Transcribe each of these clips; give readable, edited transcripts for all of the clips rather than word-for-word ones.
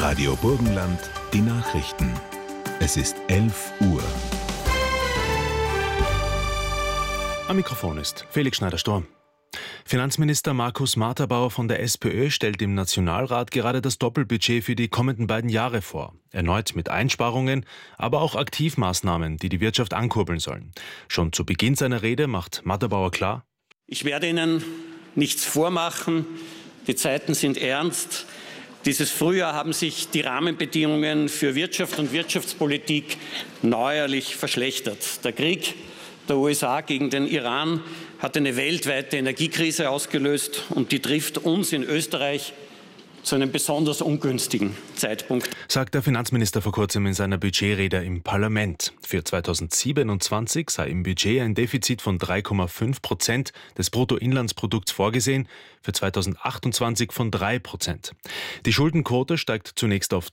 Radio Burgenland, die Nachrichten. Es ist 11 Uhr. Am Mikrofon ist Felix Schneider-Storm. Finanzminister Markus Marterbauer von der SPÖ stellt im Nationalrat gerade das Doppelbudget für die kommenden beiden Jahre vor. Erneut mit Einsparungen, aber auch Aktivmaßnahmen, die die Wirtschaft ankurbeln sollen. Schon zu Beginn seiner Rede macht Marterbauer klar: Ich werde Ihnen nichts vormachen. Die Zeiten sind ernst. Dieses Frühjahr haben sich die Rahmenbedingungen für Wirtschaft und Wirtschaftspolitik neuerlich verschlechtert. Der Krieg der USA gegen den Iran hat eine weltweite Energiekrise ausgelöst und die trifft uns in Österreich zu einem besonders ungünstigen Zeitpunkt, sagt der Finanzminister vor kurzem in seiner Budgetrede im Parlament. Für 2027 sei im Budget ein Defizit von 3,5% des Bruttoinlandsprodukts vorgesehen, für 2028 von 3%. Die Schuldenquote steigt zunächst auf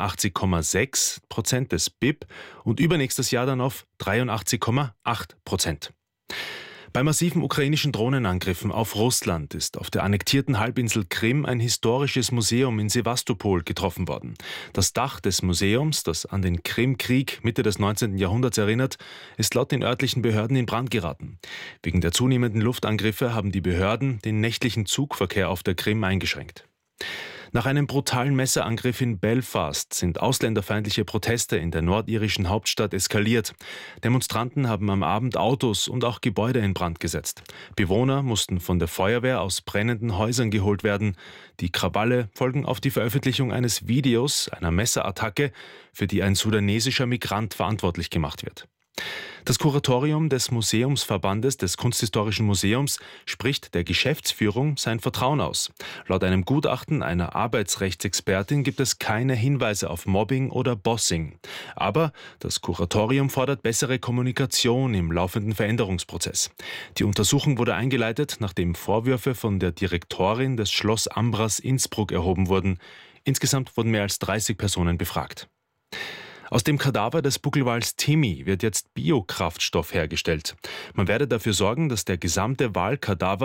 83,6% des BIP und übernächstes Jahr dann auf 83,8%. Bei massiven ukrainischen Drohnenangriffen auf Russland ist auf der annektierten Halbinsel Krim ein historisches Museum in Sewastopol getroffen worden. Das Dach des Museums, das an den Krimkrieg Mitte des 19. Jahrhunderts erinnert, ist laut den örtlichen Behörden in Brand geraten. Wegen der zunehmenden Luftangriffe haben die Behörden den nächtlichen Zugverkehr auf der Krim eingeschränkt. Nach einem brutalen Messerangriff in Belfast sind ausländerfeindliche Proteste in der nordirischen Hauptstadt eskaliert. Demonstranten haben am Abend Autos und auch Gebäude in Brand gesetzt. Bewohner mussten von der Feuerwehr aus brennenden Häusern geholt werden. Die Krawalle folgen auf die Veröffentlichung eines Videos einer Messerattacke, für die ein sudanesischer Migrant verantwortlich gemacht wird. Das Kuratorium des Museumsverbandes des Kunsthistorischen Museums spricht der Geschäftsführung sein Vertrauen aus. Laut einem Gutachten einer Arbeitsrechtsexpertin gibt es keine Hinweise auf Mobbing oder Bossing. Aber das Kuratorium fordert bessere Kommunikation im laufenden Veränderungsprozess. Die Untersuchung wurde eingeleitet, nachdem Vorwürfe von der Direktorin des Schloss Ambras Innsbruck erhoben wurden. Insgesamt wurden mehr als 30 Personen befragt. Aus dem Kadaver des Buckelwals Timmy wird jetzt Biokraftstoff hergestellt. Man werde dafür sorgen, dass der gesamte Walkadaver